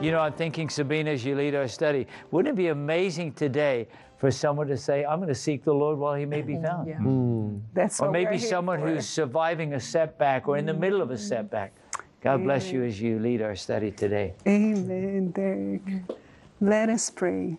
You know, I'm thinking, Sabina, as you lead our study, wouldn't it be amazing today for someone to say, I'm going to seek the Lord while he may be found? Yeah. That's Or what maybe we're here someone for. who's surviving a setback or in the middle of a setback. God bless you as you lead our study today. Amen, Derek. Let us pray.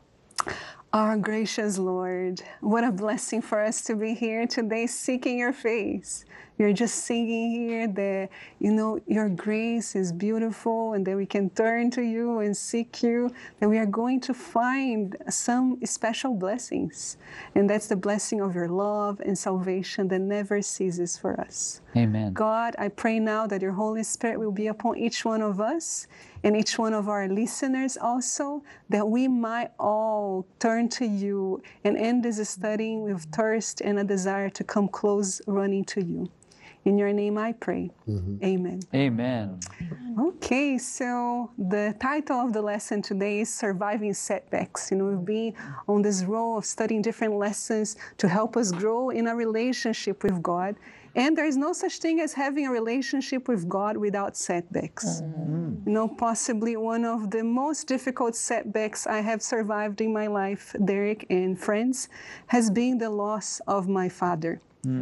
Our gracious Lord, what a blessing for us to be here today seeking your face. You're just singing here that, you know, your grace is beautiful and that we can turn to you and seek you, that we are going to find some special blessings. And that's the blessing of your love and salvation that never ceases for us. Amen. God, I pray now that your Holy Spirit will be upon each one of us and each one of our listeners also, that we might all turn to you and end this study with thirst and a desire to come close running to you. In your name I pray. Amen. Amen. Okay, so the title of the lesson today is Surviving Setbacks. You know, we've been on this role of studying different lessons to help us grow in a relationship with God. And there is no such thing as having a relationship with God without setbacks. You know, possibly one of the most difficult setbacks I have survived in my life, Derek and friends, has been the loss of my father.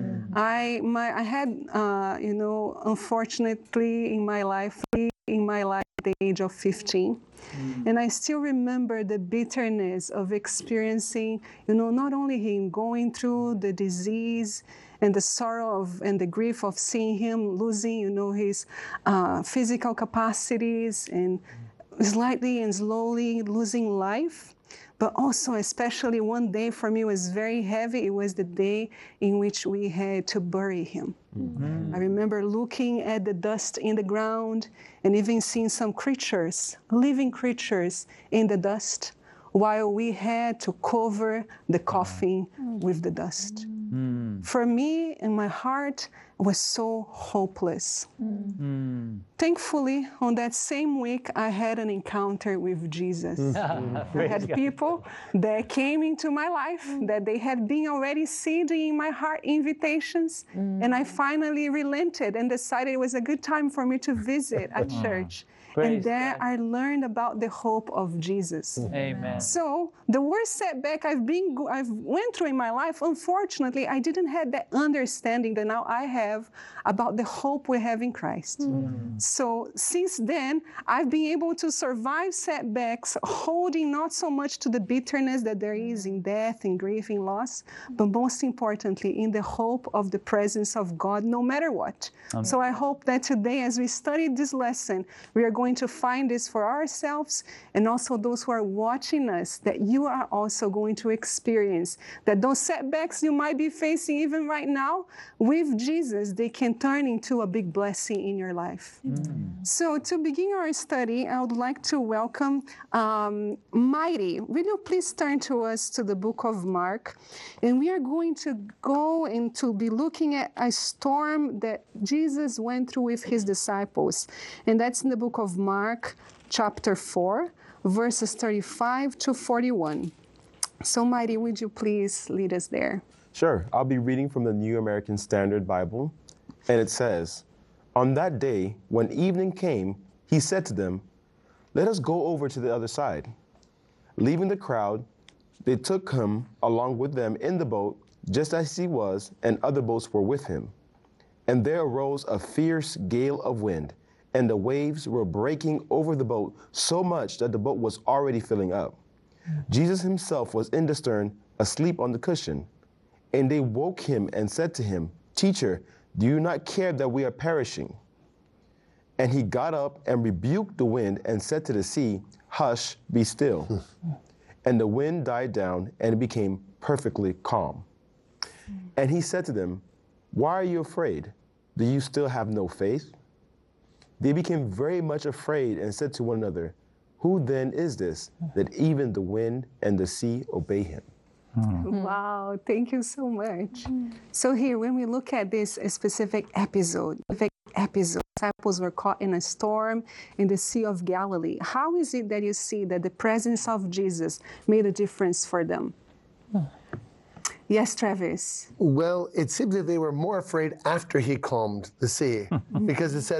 I had, you know, unfortunately in my life, at the age of 15. And I still remember the bitterness of experiencing, you know, not only him going through the disease and the sorrow of, and the grief of seeing him losing, you know, his physical capacities and slightly and slowly losing life. But also, especially one day for me was very heavy. It was the day in which we had to bury him. I remember looking at the dust in the ground and even seeing some creatures, living creatures in the dust, while we had to cover the coffin with the dust. For me, in my heart, was so hopeless. Thankfully, on that same week, I had an encounter with Jesus. I had people that came into my life that they had been already seeding in my heart invitations, and I finally relented and decided it was a good time for me to visit a church. And there I learned about the hope of Jesus. Amen. So the worst setback I've went through in my life, unfortunately, I didn't have that understanding that now I have about the hope we have in Christ. So since then, I've been able to survive setbacks, holding not so much to the bitterness that there is in death and grief and loss, but most importantly, in the hope of the presence of God, no matter what. So I hope that today, as we study this lesson, we are going to find this for ourselves and also those who are watching us, that you are also going to experience that those setbacks you might be facing even right now, with Jesus, they can turn into a big blessing in your life. So to begin our study, I would like to welcome Mighty. Will you please turn to us to the book of Mark? And we are going to go and to be looking at a storm that Jesus went through with his disciples. And that's in the book of Mark, chapter 4, verses 35 to 41. So, Mighty, would you please lead us there? Sure. I'll be reading from the New American Standard Bible, and it says, "On that day, when evening came, he said to them, 'Let us go over to the other side.' Leaving the crowd, they took him along with them in the boat, just as he was, and other boats were with him. And there arose a fierce gale of wind, and the waves were breaking over the boat so much that the boat was already filling up. Jesus himself was in the stern, asleep on the cushion. And they woke him and said to him, 'Teacher, do you not care that we are perishing?' And he got up and rebuked the wind and said to the sea, 'Hush, be still.' And the wind died down and it became perfectly calm. And he said to them, 'Why are you afraid? Do you still have no faith?' They became very much afraid and said to one another, 'Who then is this, that even the wind and the sea obey him?'" Wow, thank you so much. So here, when we look at this specific episode, disciples were caught in a storm in the Sea of Galilee. How is it that you see that the presence of Jesus made a difference for them? Yes, Travis. Well, it seems that they were more afraid after he calmed the sea, because it said